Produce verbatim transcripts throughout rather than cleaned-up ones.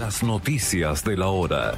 Las noticias de la hora.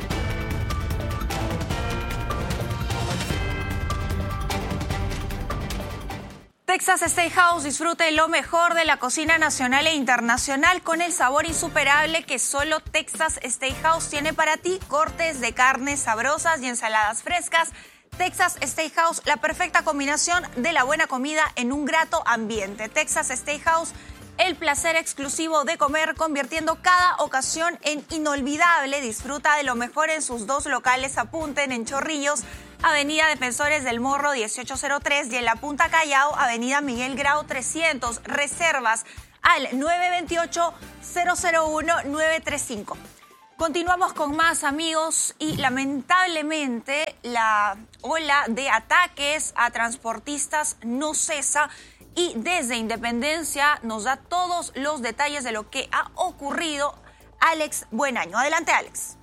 Texas Steakhouse, disfrute lo mejor de la cocina nacional e internacional con el sabor insuperable que solo Texas Steakhouse tiene para ti. Cortes de carnes sabrosas y ensaladas frescas. Texas Steakhouse, la perfecta combinación de la buena comida en un grato ambiente. Texas Steakhouse, el placer exclusivo de comer, convirtiendo cada ocasión en inolvidable. Disfruta de lo mejor en sus dos locales. Apunten: en Chorrillos, Avenida Defensores del Morro dieciocho cero tres, y en La Punta Callao, Avenida Miguel Grau trescientos. Reservas al nueve dos ocho, cero cero uno, nueve tres cinco. Continuamos con más, amigos, y lamentablemente la ola de ataques a transportistas no cesa, y desde Independencia nos da todos los detalles de lo que ha ocurrido Alex Buenaño. Adelante, Alex.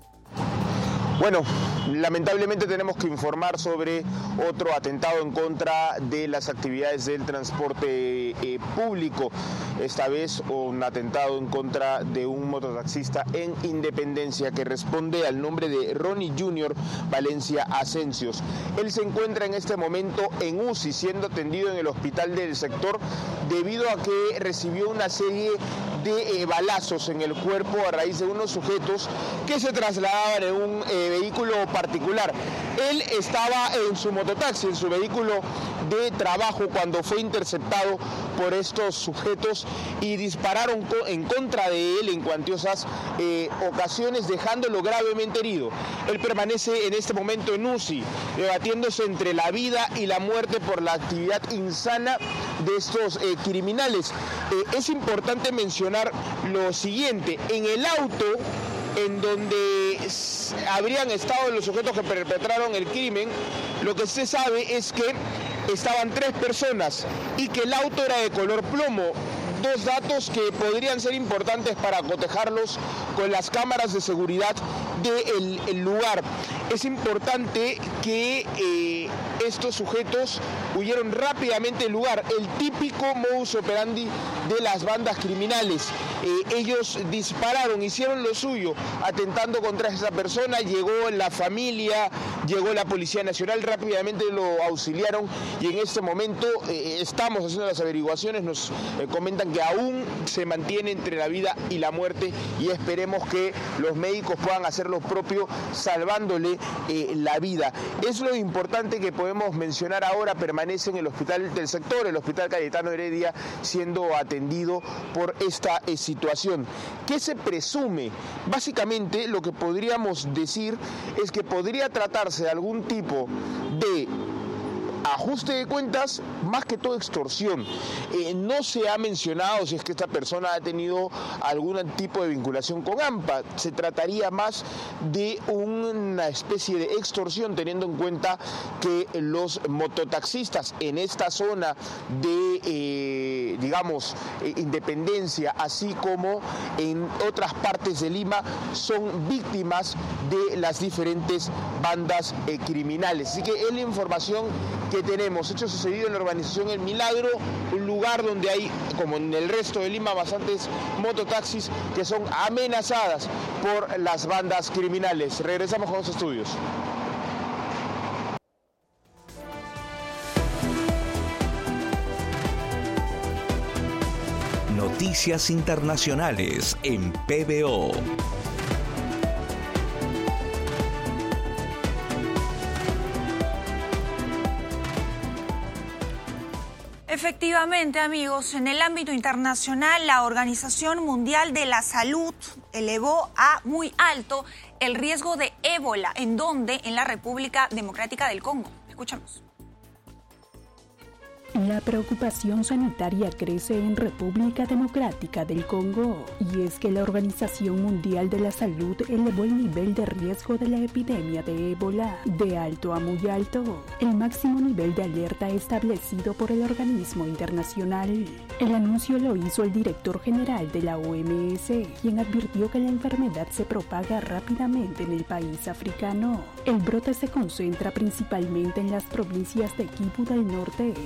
Bueno, lamentablemente tenemos que informar sobre otro atentado en contra de las actividades del transporte eh, público. Esta vez un atentado en contra de un mototaxista en Independencia que responde al nombre de Ronnie junior Valencia Asencios. Él se encuentra en este momento en U C I, siendo atendido en el hospital del sector debido a que recibió una serie de eh, balazos en el cuerpo a raíz de unos sujetos que se trasladaban en un eh, vehículo particular. Él estaba en su mototaxi, en su vehículo de trabajo, cuando fue interceptado por estos sujetos y dispararon en contra de él en cuantiosas eh, ocasiones, dejándolo gravemente herido. Él permanece en este momento en U C I, debatiéndose entre la vida y la muerte por la actividad insana de estos eh, criminales. Eh, es importante mencionar lo siguiente: en el auto en donde habrían estado los sujetos que perpetraron el crimen, lo que se sabe es que estaban tres personas y que el auto era de color plomo. Dos datos que podrían ser importantes para cotejarlos con las cámaras de seguridad del el lugar. Es importante que eh, estos sujetos huyeron rápidamente del lugar, el típico modus operandi de las bandas criminales. Eh, ellos dispararon, hicieron lo suyo, atentando contra esa persona. Llegó la familia, llegó la Policía Nacional, rápidamente lo auxiliaron, y en este momento eh, estamos haciendo las averiguaciones. Nos eh, comentan que aún se mantiene entre la vida y la muerte, y esperemos que los médicos puedan hacer lo propio, salvándole eh, la vida. Es lo importante que podemos mencionar ahora. Permanece en el hospital del sector, el Hospital Cayetano Heredia, siendo atendido por esta eh, situación. ¿Qué se presume? Básicamente lo que podríamos decir es que podría tratarse de algún tipo de ajuste de cuentas, más que todo extorsión. Eh, no se ha mencionado si es que esta persona ha tenido algún tipo de vinculación con AMPA. Se trataría más de una especie de extorsión, teniendo en cuenta que los mototaxistas en esta zona de, eh, digamos, eh, Independencia, así como en otras partes de Lima, son víctimas de las diferentes bandas eh, criminales. Así que es la información que tenemos. Hecho sucedido en la urbanización El Milagro, un lugar donde hay, como en el resto de Lima, bastantes mototaxis que son amenazadas por las bandas criminales. Regresamos con los estudios. Noticias internacionales en P B O. Efectivamente, amigos, en el ámbito internacional, la Organización Mundial de la Salud elevó a muy alto el riesgo de ébola. ¿En dónde? En la República Democrática del Congo. Escuchamos. La preocupación sanitaria crece en República Democrática del Congo, y es que la Organización Mundial de la Salud elevó el nivel de riesgo de la epidemia de ébola de alto a muy alto, el máximo nivel de alerta establecido por el organismo internacional. El anuncio lo hizo el director general de la O M S, quien advirtió que la enfermedad se propaga rápidamente en el país africano. El brote se concentra principalmente en las provincias de Kivu del Norte y Kivu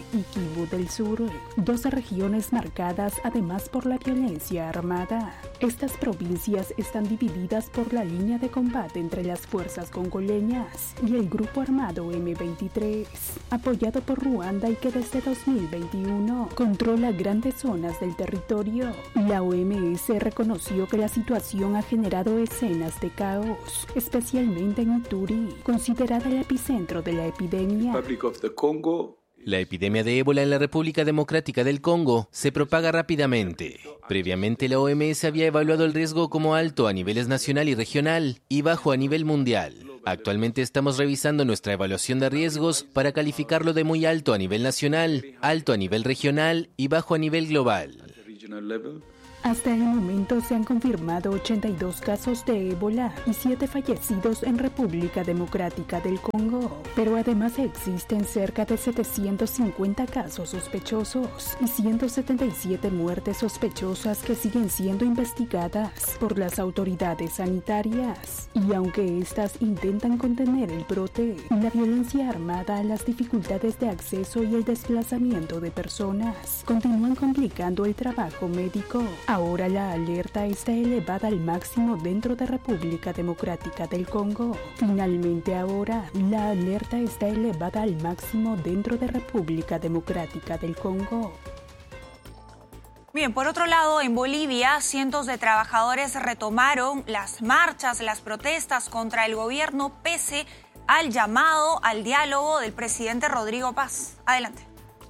Kivu del Sur, dos regiones marcadas además por la violencia armada. Estas provincias están divididas por la línea de combate entre las fuerzas congoleñas y el grupo armado eme veintitrés, apoyado por Ruanda y que desde dos mil veintiuno controla grandes zonas del territorio. La O M S reconoció que la situación ha generado escenas de caos, especialmente en Ituri, considerada el epicentro de la epidemia. La epidemia de ébola en la República Democrática del Congo se propaga rápidamente. Previamente la O M S había evaluado el riesgo como alto a niveles nacional y regional y bajo a nivel mundial. Actualmente estamos revisando nuestra evaluación de riesgos para calificarlo de muy alto a nivel nacional, alto a nivel regional y bajo a nivel global. Hasta el momento se han confirmado ochenta y dos casos de ébola y siete fallecidos en República Democrática del Congo, pero además existen cerca de setecientos cincuenta casos sospechosos y ciento setenta y siete muertes sospechosas que siguen siendo investigadas por las autoridades sanitarias. Y aunque estas intentan contener el brote, la violencia armada, las dificultades de acceso y el desplazamiento de personas continúan complicando el trabajo médico. Ahora la alerta está elevada al máximo dentro de República Democrática del Congo. Finalmente ahora, la alerta está elevada al máximo dentro de República Democrática del Congo. Bien, por otro lado, en Bolivia, cientos de trabajadores retomaron las marchas, las protestas contra el gobierno pese al llamado al diálogo del presidente Rodrigo Paz. Adelante.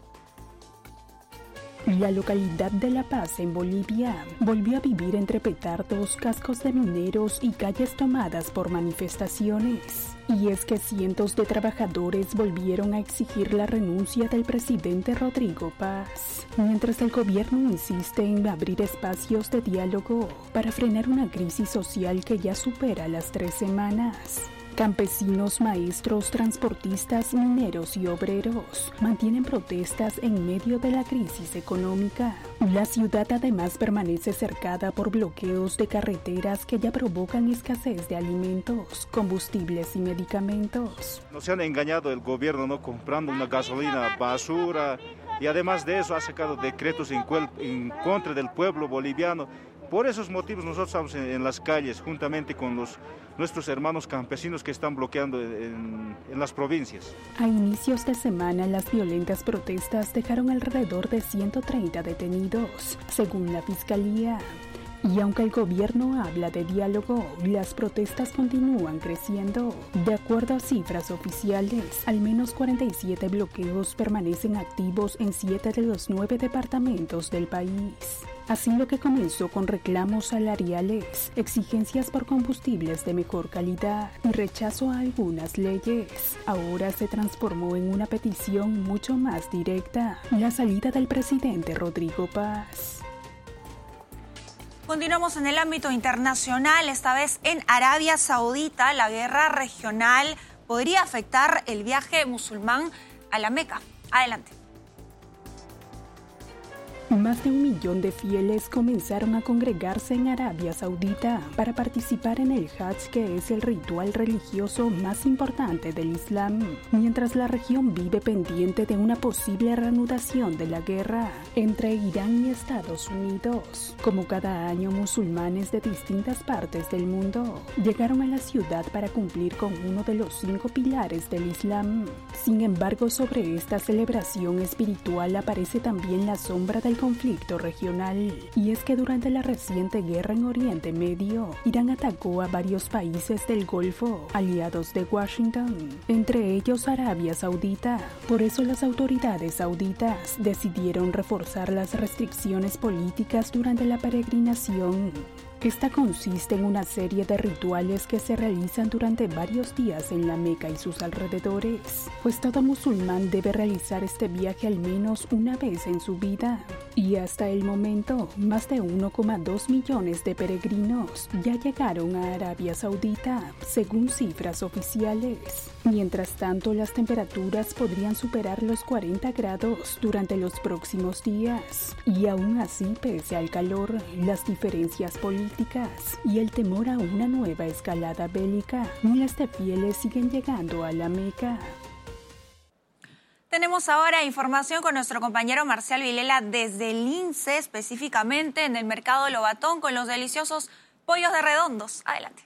La localidad de La Paz, en Bolivia, volvió a vivir entre petardos, cascos de mineros y calles tomadas por manifestaciones. Y es que cientos de trabajadores volvieron a exigir la renuncia del presidente Rodrigo Paz, mientras el gobierno insiste en abrir espacios de diálogo para frenar una crisis social que ya supera las tres semanas. Campesinos, maestros, transportistas, mineros y obreros mantienen protestas en medio de la crisis económica. La ciudad además permanece cercada por bloqueos de carreteras que ya provocan escasez de alimentos, combustibles y medicamentos. Nos han engañado el gobierno, ¿no? Comprando una gasolina basura y además de eso ha sacado decretos en, en contra del pueblo boliviano. Por esos motivos nosotros estamos en, en las calles juntamente con los, nuestros hermanos campesinos que están bloqueando en, en las provincias. A inicios de semana, las violentas protestas dejaron alrededor de ciento treinta detenidos, según la Fiscalía. Y aunque el gobierno habla de diálogo, las protestas continúan creciendo. De acuerdo a cifras oficiales, al menos cuarenta y siete bloqueos permanecen activos en siete de los nueve departamentos del país. Así, lo que comenzó con reclamos salariales, exigencias por combustibles de mejor calidad y rechazo a algunas leyes, ahora se transformó en una petición mucho más directa: la salida del presidente Rodrigo Paz. Continuamos en el ámbito internacional, esta vez en Arabia Saudita. La guerra regional podría afectar el viaje musulmán a la Meca. Adelante. Más de un millón de fieles comenzaron a congregarse en Arabia Saudita para participar en el Hajj, que es el ritual religioso más importante del Islam, mientras la región vive pendiente de una posible reanudación de la guerra entre Irán y Estados Unidos. Como cada año, musulmanes de distintas partes del mundo llegaron a la ciudad para cumplir con uno de los cinco pilares del Islam. Sin embargo, sobre esta celebración espiritual aparece también la sombra del conflicto regional, y es que durante la reciente guerra en Oriente Medio, Irán atacó a varios países del Golfo, aliados de Washington, entre ellos Arabia Saudita. Por eso las autoridades sauditas decidieron reforzar las restricciones políticas durante la peregrinación. Esta consiste en una serie de rituales que se realizan durante varios días en la Meca y sus alrededores, pues todo musulmán debe realizar este viaje al menos una vez en su vida. Y hasta el momento, más de uno coma dos millones de peregrinos ya llegaron a Arabia Saudita, según cifras oficiales. Mientras tanto, las temperaturas podrían superar los cuarenta grados durante los próximos días. Y aún así, pese al calor, las diferencias políticas y el temor a una nueva escalada bélica, miles de fieles siguen llegando a la Meca. Tenemos tenemos ahora información con nuestro compañero Marcial Vilela desde el Lince, específicamente en el mercado Lobatón, con los deliciosos pollos de Redondos. Adelante.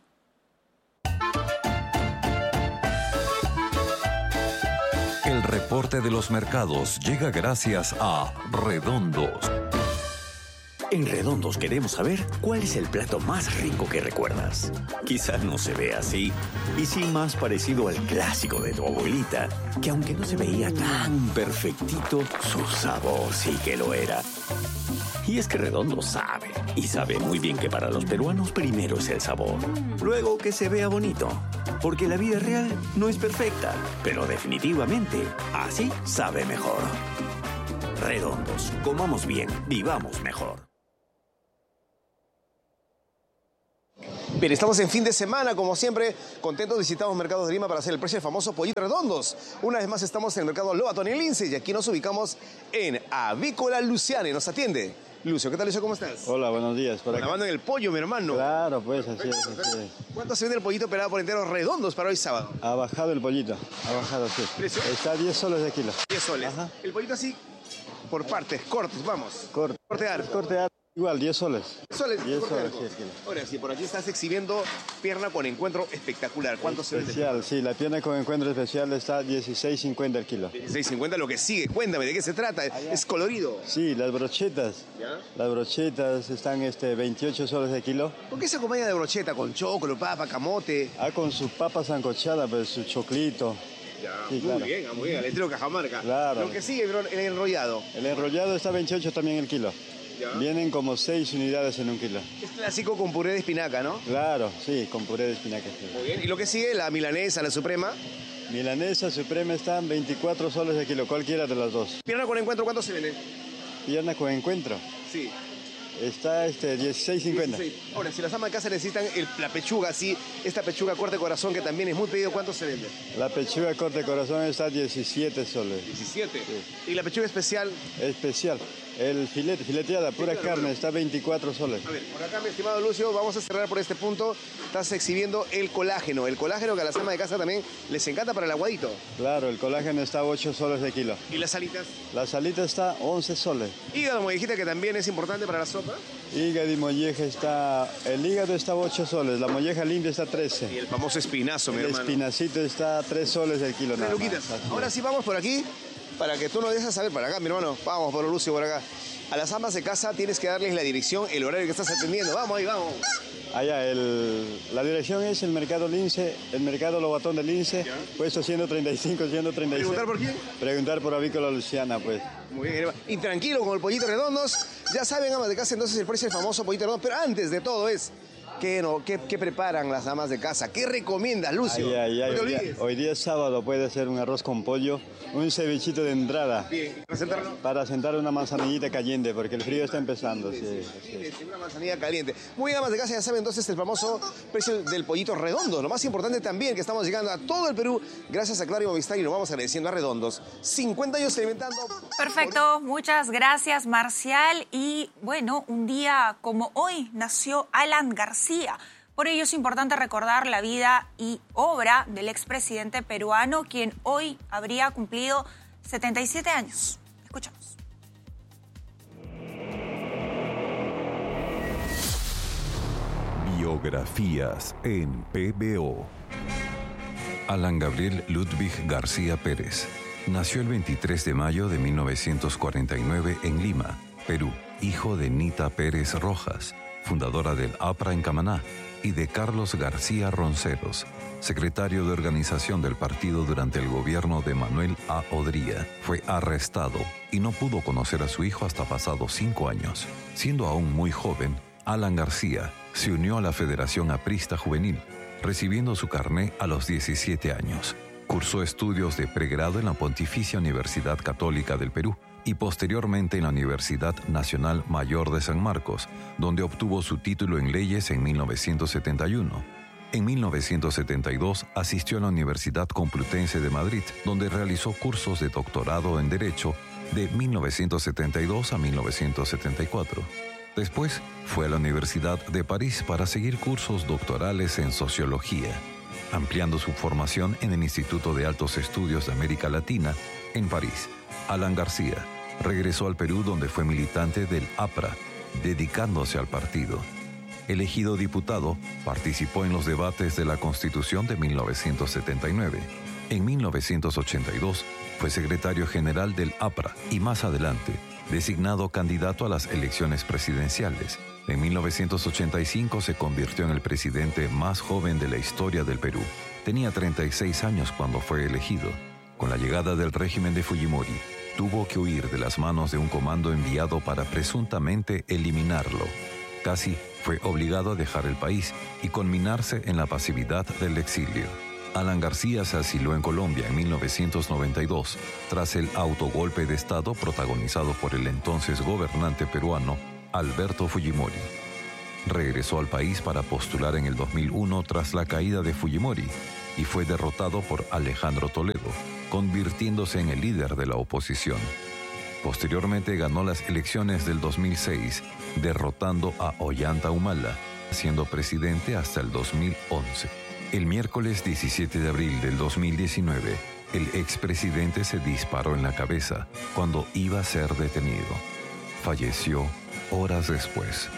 El reporte de los mercados llega gracias a Redondos. En Redondos queremos saber cuál es el plato más rico que recuerdas. Quizás no se ve así, y sí más parecido al clásico de tu abuelita, que aunque no se veía tan perfectito, su sabor sí que lo era. Y es que Redondos sabe, y sabe muy bien que para los peruanos primero es el sabor, luego que se vea bonito, porque la vida real no es perfecta, pero definitivamente así sabe mejor. Redondos, comamos bien, vivamos mejor. Bien, estamos en fin de semana, como siempre, contentos, visitamos Mercados de Lima para hacer el precio del famoso pollito Redondos. Una vez más estamos en el mercado Lobatón en Lince y aquí nos ubicamos en Avícola Luciane. Nos atiende Lucio. ¿Qué tal, Lucio? ¿Cómo estás? Hola, buenos días. Por La mano en el pollo, mi hermano. Claro, pues así es, así es. ¿Cuánto se vende el pollito operado por enteros Redondos para hoy sábado? Ha bajado el pollito, ha bajado, sí. ¿Precio? Está a diez soles de kilo. diez soles. Ajá. El pollito así, por partes, cortes, vamos. Corte. Corte arco. Corte arco. Igual, diez soles. Soles, diez corte soles, arco. sí, el kilo. Ahora sí, por aquí estás exhibiendo pierna con encuentro espectacular. ¿Cuánto se vende? Especial, sí, la pierna con encuentro especial está a dieciséis cincuenta el kilo. dieciséis cincuenta lo que sigue. Cuéntame, ¿de qué se trata? Es colorido. Sí, las brochetas. ¿Ya? Las brochetas están este, veintiocho soles de kilo. ¿Con qué se acompaña de brocheta? ¿Con chocolo, papa, camote? Ah, con su papa sancochada, pues su choclito. Ya, Sí, muy claro. bien, muy bien, al estilo Cajamarca. Claro. Lo que sigue, bro, el enrollado. El enrollado está veintiocho también el kilo. Ya. Vienen como seis unidades en un kilo. Es clásico con puré de espinaca, ¿no? Claro, sí, con puré de espinaca. Sí. Muy bien. Y lo que sigue, la milanesa, la suprema. Milanesa suprema están veinticuatro soles de kilo, cualquiera de las dos. Pierna con encuentro, ¿cuánto se vende? Pierna con encuentro, Sí. está este, dieciséis cincuenta. dieciséis. Ahora, si las amas de casa necesitan el- la pechuga así, esta pechuga corte corazón que también es muy pedido, ¿cuánto se vende? La pechuga corte corazón está diecisiete soles. diecisiete. Y la pechuga especial, Especial. El filete, fileteada, pura claro, carne, bueno. está veinticuatro soles. a ver, por acá, mi estimado Lucio, vamos a cerrar por este punto. Estás exhibiendo el colágeno, el colágeno que a las amas de casa también les encanta para el aguadito. Claro, el colágeno está a ocho soles de kilo. Y las alitas. La salita está once soles. Hígado, mollejita, que también es importante para la sopa. Hígado y molleja está... El hígado está a ocho soles, la molleja limpia está a Y trece. el famoso espinazo, mi El hermano. espinacito está a tres soles del kilo. Tres Nada más. luquitas. Así Ahora es. sí vamos por aquí para que tú nos dejes saber. Para acá, mi hermano. Vamos por Lucio, por acá. A las amas de casa tienes que darles la dirección, el horario que estás atendiendo. Vamos ahí, vamos. Allá, el, la dirección es el Mercado Lince, el Mercado Lobatón de Lince, puesto ciento treinta y cinco, ciento treinta y seis. ¿Preguntar por quién? Preguntar por Avícola Luciana, pues. Muy bien, hermano. Y tranquilo con el pollito redondos. Ya saben, amas de casa, entonces el precio del famoso pollito redondo. Pero antes de todo es, ¿qué, no, qué, qué preparan las amas de casa? ¿Qué recomiendas, Lucio? Ay, ay, ay, No te hoy, día, olvides. hoy día es sábado, puede ser un arroz con pollo, un cevichito de entrada, Bien, presentarlo. para sentar una manzanillita caliente, porque el frío está empezando. Sí, así es. Sí, una manzanilla caliente. Muy bien, amas de casa, ya saben entonces el famoso precio del pollito redondo. Lo más importante también que estamos llegando a todo el Perú gracias a Claro y Movistar y nos vamos agradeciendo a Redondos. cincuenta años alimentando. Perfecto, muchas gracias, Marcial. Y bueno, un día como hoy nació Alan García. Por ello es importante recordar la vida y obra del expresidente peruano, quien hoy habría cumplido setenta y siete años. Escuchamos. Biografías en P B O. Alan Gabriel Ludwig García Pérez nació el veintitrés de mayo de mil novecientos cuarenta y nueve en Lima, Perú, hijo de Nita Pérez Rojas, fundadora del APRA en Camaná, y de Carlos García Ronceros, secretario de organización del partido durante el gobierno de Manuel A. Odría. Fue arrestado y no pudo conocer a su hijo hasta pasados cinco años. Siendo aún muy joven, Alan García se unió a la Federación Aprista Juvenil, recibiendo su carné a los diecisiete años. Cursó estudios de pregrado en la Pontificia Universidad Católica del Perú y posteriormente en la Universidad Nacional Mayor de San Marcos, donde obtuvo su título en leyes en mil novecientos setenta y uno. En mil novecientos setenta y dos asistió a la Universidad Complutense de Madrid, donde realizó cursos de doctorado en Derecho de mil novecientos setenta y dos a mil novecientos setenta y cuatro. Después fue a la Universidad de París para seguir cursos doctorales en Sociología. ampliando su formación en el Instituto de Altos Estudios de América Latina, en París. Alan García regresó al Perú, donde fue militante del A P R A, dedicándose al partido. Elegido diputado, participó en los debates de la Constitución de mil novecientos setenta y nueve. En mil novecientos ochenta y dos fue secretario general del A P R A y más adelante designado candidato a las elecciones presidenciales. En mil novecientos ochenta y cinco se convirtió en el presidente más joven de la historia del Perú. Tenía treinta y seis años cuando fue elegido. Con la llegada del régimen de Fujimori, tuvo que huir de las manos de un comando enviado para presuntamente eliminarlo. Casi fue obligado a dejar el país y conminarse en la pasividad del exilio. Alan García se asiló en Colombia en mil novecientos noventa y dos, tras el autogolpe de Estado protagonizado por el entonces gobernante peruano Alberto Fujimori. Regresó al país para postular en el dos mil uno tras la caída de Fujimori y fue derrotado por Alejandro Toledo, convirtiéndose en el líder de la oposición. Posteriormente ganó las elecciones del dos mil seis, derrotando a Ollanta Humala, siendo presidente hasta el dos mil once. El miércoles diecisiete de abril del dos mil diecinueve, el expresidente se disparó en la cabeza cuando iba a ser detenido. Falleció horas después.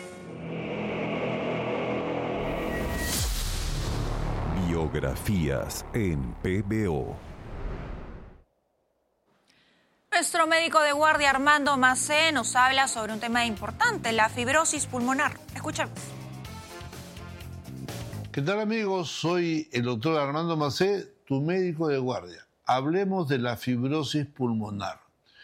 Biografías en P B O. Nuestro médico de guardia Armando Macé nos habla sobre un tema importante, la fibrosis pulmonar. Escuchemos. ¿Qué tal, amigos? Soy el doctor Armando Macé, tu médico de guardia. Hablemos de la fibrosis pulmonar.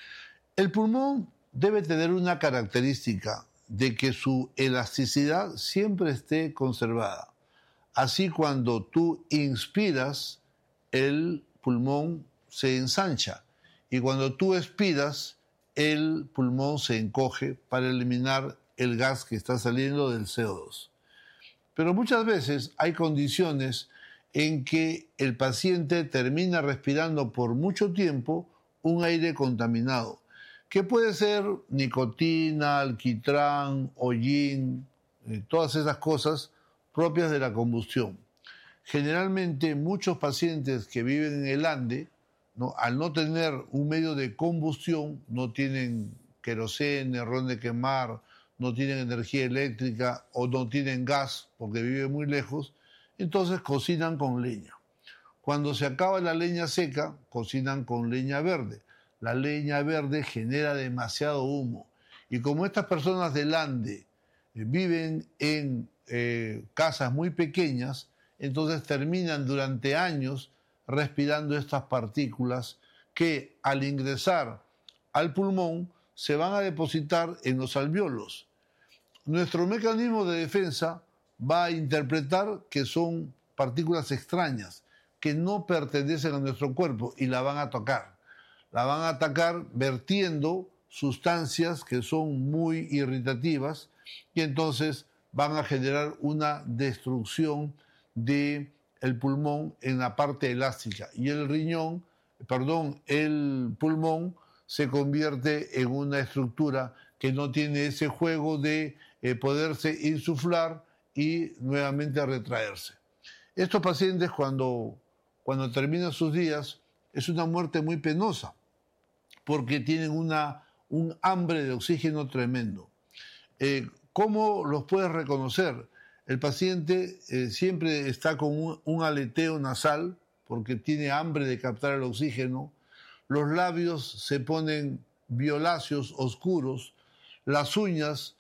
El pulmón debe tener una característica de que su elasticidad siempre esté conservada. Así, cuando tú inspiras, el pulmón se ensancha. Y cuando tú expiras, el pulmón se encoge para eliminar el gas que está saliendo del C O dos. Pero muchas veces hay condiciones en que el paciente termina respirando por mucho tiempo un aire contaminado, que puede ser nicotina, alquitrán, hollín, eh, todas esas cosas propias de la combustión. Generalmente muchos pacientes que viven en el Ande, ¿no?, al no tener un medio de combustión, no tienen queroseno, ron de quemar, no tienen energía eléctrica o no tienen gas porque viven muy lejos, entonces cocinan con leña. Cuando se acaba la leña seca, cocinan con leña verde. La leña verde genera demasiado humo. Y como estas personas del Ande eh, viven en eh, casas muy pequeñas, entonces terminan durante años respirando estas partículas que al ingresar al pulmón se van a depositar en los alvéolos. Nuestro mecanismo de defensa va a interpretar que son partículas extrañas, que no pertenecen a nuestro cuerpo y la van a atacar. La van a atacar vertiendo sustancias que son muy irritativas y entonces van a generar una destrucción del pulmón en la parte elástica. Y el riñón, perdón, el pulmón se convierte en una estructura que no tiene ese juego de eh, poderse insuflar y nuevamente retraerse. Estos pacientes cuando, cuando terminan sus días es una muerte muy penosa porque tienen una, un hambre de oxígeno tremendo. Eh, ¿Cómo los puedes reconocer? El paciente eh, siempre está con un, un aleteo nasal porque tiene hambre de captar el oxígeno. Los labios se ponen violáceos, oscuros. Las uñas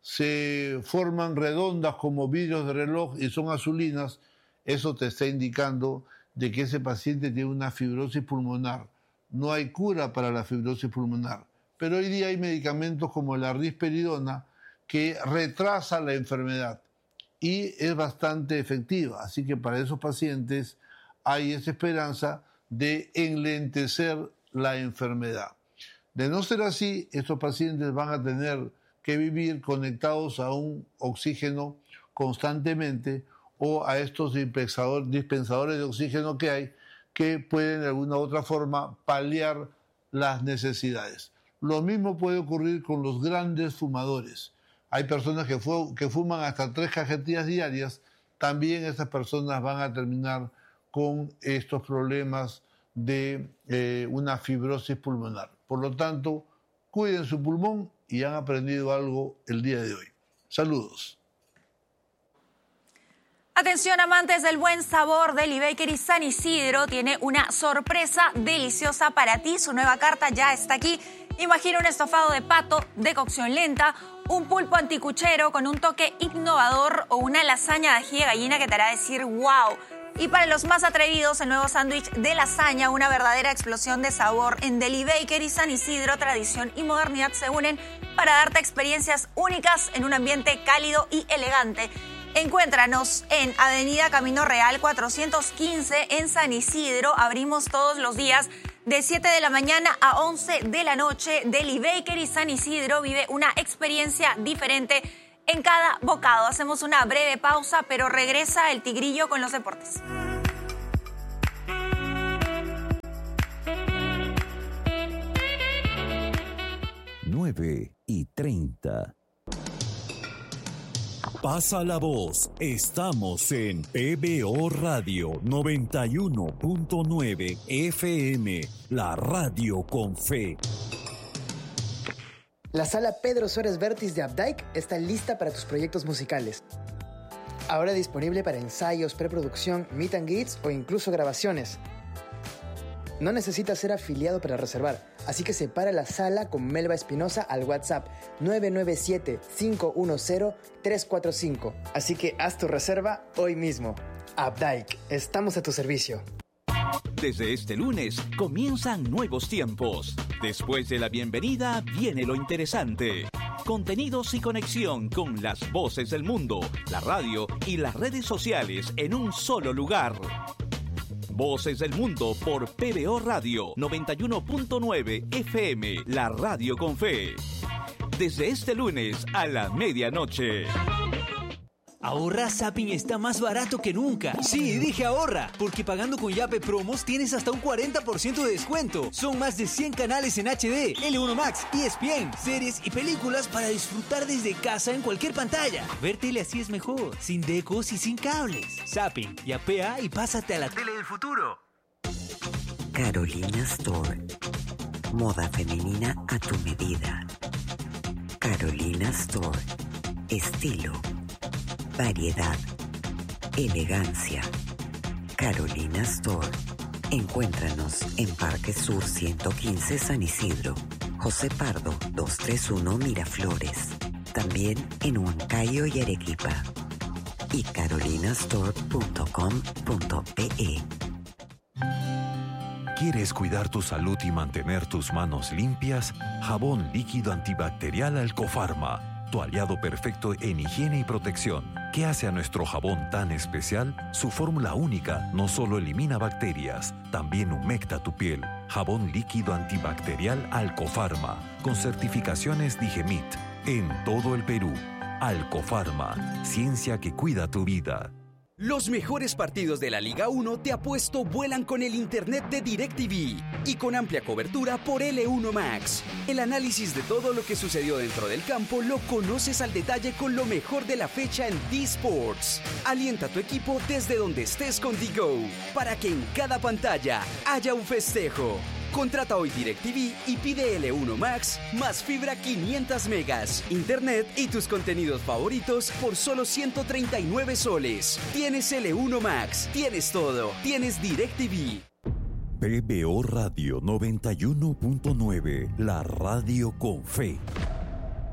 se forman redondas como vidrios de reloj y son azulinas. Eso te está indicando de que ese paciente tiene una fibrosis pulmonar. No hay cura para la fibrosis pulmonar, pero hoy día hay medicamentos como la risperidona que retrasa la enfermedad y es bastante efectiva. Así que para esos pacientes hay esa esperanza de enlentecer la enfermedad. De no ser así, estos pacientes van a tener que vivir conectados a un oxígeno constantemente o a estos dispensadores de oxígeno que hay, que pueden de alguna u otra forma paliar las necesidades. Lo mismo puede ocurrir con los grandes fumadores. Hay personas que, fu que fuman hasta tres cajetillas diarias también estas personas van a terminar con estos problemas de eh, una fibrosis pulmonar. Por lo tanto, cuiden su pulmón y han aprendido algo el día de hoy. Saludos. Atención, amantes del buen sabor, Deli Bakery San Isidro tiene una sorpresa deliciosa para ti. Su nueva carta ya está aquí. Imagina un estofado de pato de cocción lenta, un pulpo anticuchero con un toque innovador o una lasaña de ají de gallina que te hará decir wow. Y para los más atrevidos, el nuevo sándwich de lasaña, una verdadera explosión de sabor. En Deli Bakery San Isidro, tradición y modernidad se unen para darte experiencias únicas en un ambiente cálido y elegante. Encuéntranos en Avenida Camino Real cuatrocientos quince en San Isidro. Abrimos todos los días de siete de la mañana a once de la noche. Deli Bakery San Isidro vive una experiencia diferente en cada bocado. Hacemos una breve pausa, pero regresa el Tigrillo con los deportes. nueve y treinta. Pasa la voz, estamos en P B O Radio noventa y uno punto nueve F M, la radio con fe. La sala Pedro Suárez Vértiz de Updike está lista para tus proyectos musicales. Ahora disponible para ensayos, preproducción, meet and greets o incluso grabaciones. No necesitas ser afiliado para reservar, así que separa la sala con Melba Espinosa al WhatsApp nueve nueve siete, cinco uno cero, tres cuatro cinco. Así que haz tu reserva hoy mismo. Updike, estamos a tu servicio. Desde este lunes comienzan nuevos tiempos. Después de la bienvenida viene lo interesante. Contenidos y conexión con las voces del mundo, la radio y las redes sociales en un solo lugar. Voces del Mundo por P B O Radio noventa y uno punto nueve F M, la radio con fe. Desde este lunes a la medianoche. Ahorra, Zapping está más barato que nunca. Sí, dije ahorra, porque pagando con Yape Promos tienes hasta un cuarenta por ciento de descuento. Son más de cien canales en H D, L uno Max, E S P N, series y películas para disfrutar desde casa en cualquier pantalla. Ver tele así es mejor, sin decos y sin cables. Zapping, yapea y pásate a la tele del futuro. Carolina Store. Moda femenina a tu medida. Carolina Store. Estilo. Variedad, elegancia. Carolina Store. Encuéntranos en Parque Sur ciento quince San Isidro, José Pardo doscientos treinta y uno Miraflores. También en Huancayo y Arequipa. Y carolinastore punto com punto pe. ¿Quieres cuidar tu salud y mantener tus manos limpias? Jabón líquido antibacterial Alcofarma. Tu aliado perfecto en higiene y protección. ¿Qué hace a nuestro jabón tan especial? Su fórmula única no solo elimina bacterias, también humecta tu piel. Jabón líquido antibacterial Alcofarma, con certificaciones Digemit, en todo el Perú. Alcofarma, ciencia que cuida tu vida. Los mejores partidos de la Liga uno te apuesto vuelan con el internet de DirecTV y con amplia cobertura por L uno Max. El análisis de todo lo que sucedió dentro del campo lo conoces al detalle con lo mejor de la fecha en D-Sports. Alienta a tu equipo desde donde estés con D-Go para que en cada pantalla haya un festejo. Contrata hoy DirecTV y pide L uno Max más fibra quinientos megas, internet y tus contenidos favoritos por solo ciento treinta y nueve soles. Tienes L uno Max, tienes todo, tienes DirecTV. P B O Radio noventa y uno punto nueve, la radio con fe.